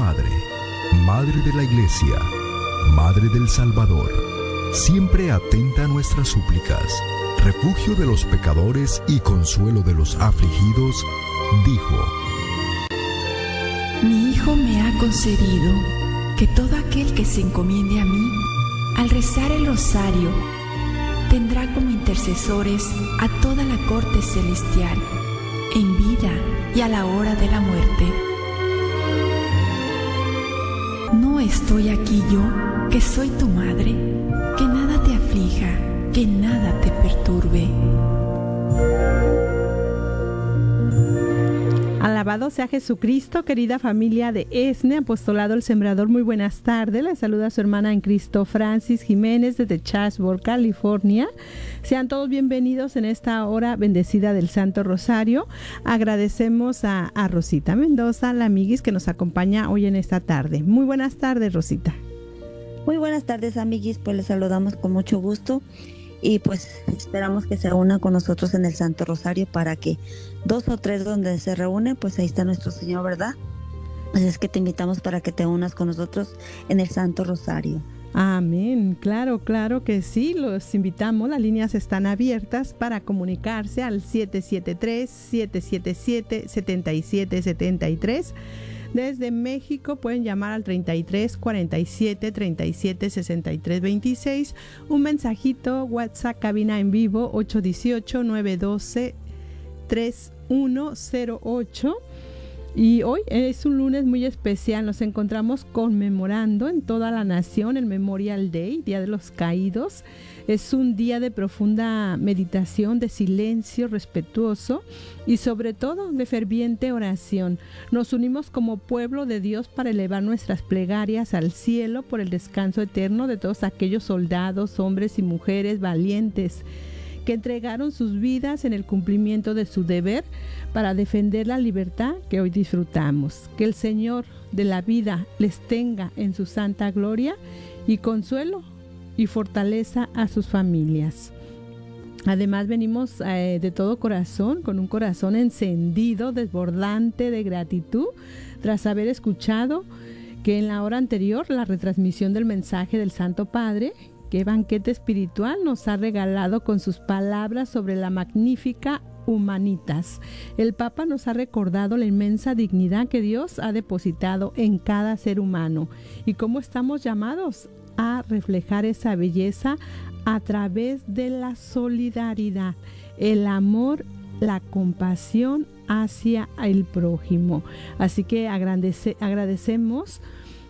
Madre, Madre de la Iglesia, Madre del Salvador, siempre atenta a nuestras súplicas, refugio de los pecadores y consuelo de los afligidos, dijo: Mi Hijo me ha concedido que todo aquel que se encomiende a mí, al rezar el rosario, tendrá como intercesores a toda la corte celestial, en vida y a la hora de la muerte. ¿No estoy aquí yo, que soy tu madre? Que nada te aflija, que nada te perturbe. Alabado sea Jesucristo, querida familia de ESNE, Apostolado El Sembrador, muy buenas tardes. Les saluda su hermana en Cristo, Francis Jiménez, desde Chatsworth, California. Sean todos bienvenidos en esta hora bendecida del Santo Rosario. Agradecemos a Rosita Mendoza, la amiguis que nos acompaña hoy en esta tarde. Muy buenas tardes, Rosita. Muy buenas tardes, amiguis, pues les saludamos con mucho gusto. Y pues esperamos que se una con nosotros en el Santo Rosario, para que 2 o 3 donde se reúnen, pues ahí está nuestro Señor, ¿verdad? Así es que te invitamos para que te unas con nosotros en el Santo Rosario. Amén, claro que sí, los invitamos, las líneas están abiertas para comunicarse al 773-777-7773. Desde México pueden llamar al 33 47 37 63 26. Un mensajito, WhatsApp, cabina en vivo 818 912 3108. Y hoy es un lunes muy especial, nos encontramos conmemorando en toda la nación el Memorial Day, Día de los Caídos. Es un día de profunda meditación, de silencio respetuoso y sobre todo de ferviente oración. Nos unimos como pueblo de Dios para elevar nuestras plegarias al cielo por el descanso eterno de todos aquellos soldados, hombres y mujeres valientes que entregaron sus vidas en el cumplimiento de su deber para defender la libertad que hoy disfrutamos. Que el Señor de la vida les tenga en su santa gloria y consuelo y fortaleza a sus familias. Además venimos de todo corazón, con un corazón encendido, desbordante de gratitud, tras haber escuchado que en la hora anterior la retransmisión del mensaje del Santo Padre, qué banquete espiritual nos ha regalado con sus palabras sobre la magnífica Humanitas. El Papa nos ha recordado la inmensa dignidad que Dios ha depositado en cada ser humano y cómo estamos llamados a reflejar esa belleza a través de la solidaridad, el amor, la compasión hacia el prójimo. Así que agradecemos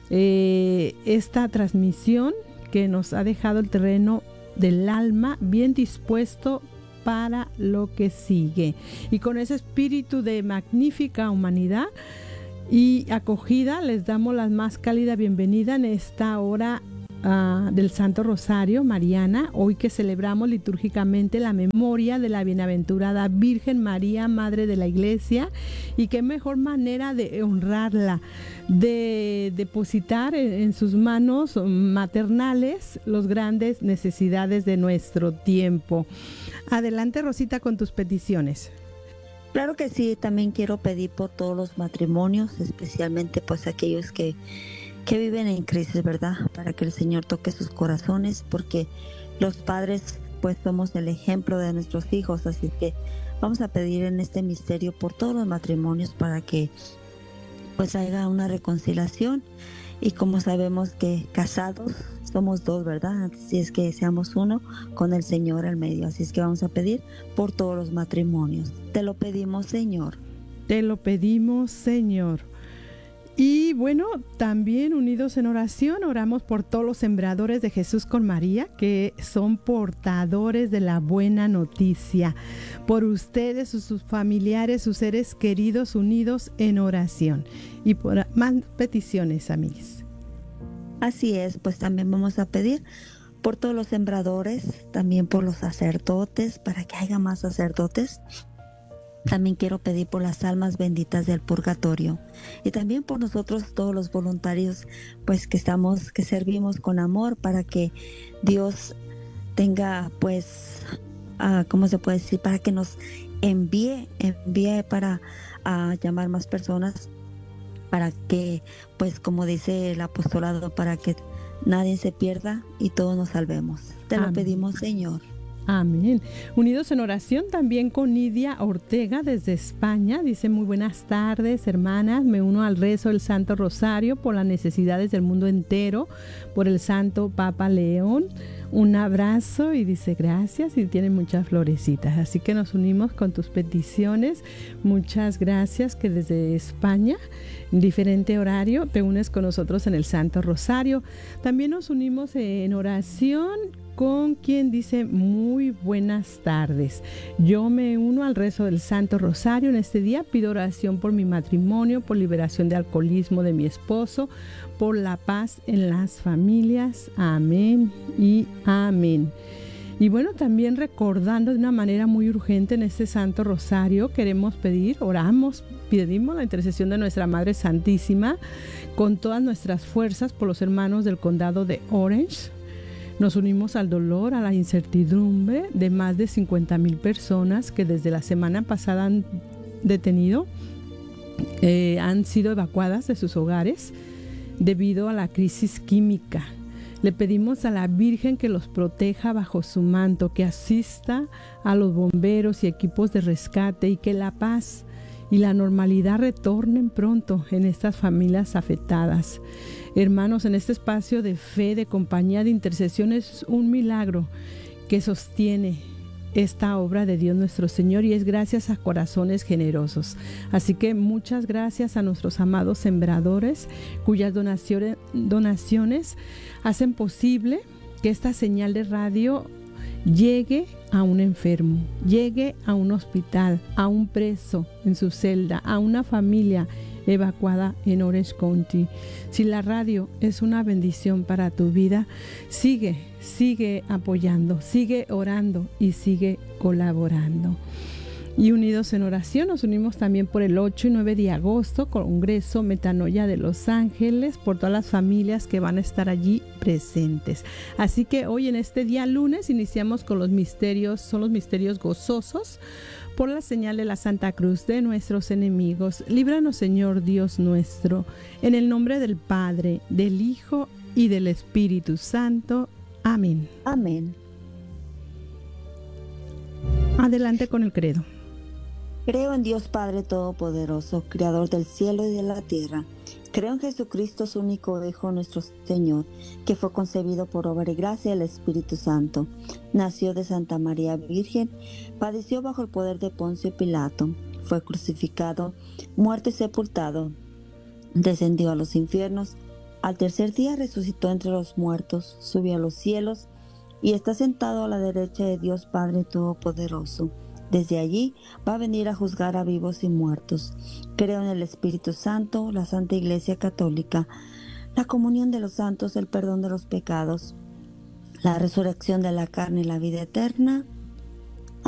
esta transmisión que nos ha dejado el terreno del alma bien dispuesto para lo que sigue. Y con ese espíritu de magnífica humanidad y acogida, les damos la más cálida bienvenida en esta hora del Santo Rosario Mariana, hoy que celebramos litúrgicamente la memoria de la bienaventurada Virgen María, Madre de la Iglesia, y qué mejor manera de honrarla, de depositar en sus manos maternales las grandes necesidades de nuestro tiempo. Adelante, Rosita, con tus peticiones. Claro que sí, también quiero pedir por todos los matrimonios, especialmente pues aquellos que viven en crisis, ¿verdad? Para que el Señor toque sus corazones, porque los padres pues somos el ejemplo de nuestros hijos, así que vamos a pedir en este misterio por todos los matrimonios para que pues haya una reconciliación. Y como sabemos que casados somos 2, ¿verdad? Así es que seamos uno con el Señor al medio, así es que vamos a pedir por todos los matrimonios. Te lo pedimos, Señor. Te lo pedimos, Señor. Y bueno, también unidos en oración, oramos por todos los sembradores de Jesús con María, que son portadores de la buena noticia. Por ustedes, sus familiares, sus seres queridos, unidos en oración. Y por más peticiones, amigos. Así es, pues también vamos a pedir por todos los sembradores, también por los sacerdotes, para que haya más sacerdotes. También quiero pedir por las almas benditas del purgatorio y también por nosotros todos los voluntarios pues que servimos con amor, para que Dios tenga pues ¿cómo se puede decir? Para que nos envíe para llamar más personas para que, pues como dice el apostolado, para que nadie se pierda y todos nos salvemos. Te lo pedimos, Señor. Amén. Unidos en oración también con Nidia Ortega desde España. Dice: muy buenas tardes, hermanas. Me uno al rezo del Santo Rosario por las necesidades del mundo entero, por el Santo Papa León. Un abrazo, y dice gracias, y tiene muchas florecitas. Así que nos unimos con tus peticiones. Muchas gracias, que desde España, en diferente horario, te unes con nosotros en el Santo Rosario. También nos unimos en oración con quien dice: muy buenas tardes. Yo me uno al rezo del Santo Rosario en este día. Pido oración por mi matrimonio, por liberación de alcoholismo de mi esposo, por la paz en las familias. Amén y amén. Y bueno, también recordando de una manera muy urgente en este Santo Rosario, queremos pedimos la intercesión de nuestra Madre Santísima con todas nuestras fuerzas por los hermanos del condado de Orange. Nos unimos al dolor, a la incertidumbre de más de 50,000 personas que desde la semana pasada han sido evacuadas de sus hogares debido a la crisis química. Le pedimos a la Virgen que los proteja bajo su manto, que asista a los bomberos y equipos de rescate, y que la paz y la normalidad retornen pronto en estas familias afectadas. Hermanos, en este espacio de fe, de compañía, de intercesión, es un milagro que sostiene esta obra de Dios nuestro Señor, y es gracias a corazones generosos. Así que muchas gracias a nuestros amados sembradores, cuyas donaciones hacen posible que esta señal de radio llegue a un enfermo, llegue a un hospital, a un preso en su celda, a una familia evacuada en Orange County. Si la radio es una bendición para tu vida, sigue apoyando, sigue orando y sigue colaborando. Y unidos en oración, nos unimos también por el 8 y 9 de agosto, Congreso Metanoia de Los Ángeles, por todas las familias que van a estar allí presentes. Así que hoy, en este día lunes, iniciamos con los misterios gozosos. Por la señal de la Santa Cruz de nuestros enemigos, líbranos, Señor Dios nuestro, en el nombre del Padre, del Hijo y del Espíritu Santo. Amén. Amén. Adelante con el credo. Creo en Dios Padre Todopoderoso, Creador del cielo y de la tierra. Creo en Jesucristo, su único Hijo, nuestro Señor, que fue concebido por obra y gracia del Espíritu Santo. Nació de Santa María Virgen, padeció bajo el poder de Poncio Pilato, fue crucificado, muerto y sepultado, descendió a los infiernos, al tercer día resucitó entre los muertos, subió a los cielos y está sentado a la derecha de Dios Padre Todopoderoso. Desde allí va a venir a juzgar a vivos y muertos. Creo en el Espíritu Santo, la Santa Iglesia Católica, la comunión de los santos, el perdón de los pecados, la resurrección de la carne y la vida eterna.